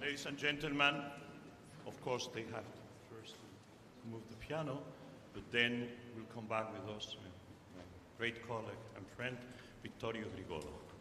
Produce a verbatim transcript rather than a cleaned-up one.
Ladies and gentlemen, of course they have to first move the piano, but then we'll come back with us, my great colleague and friend, Vittorio Grigolo.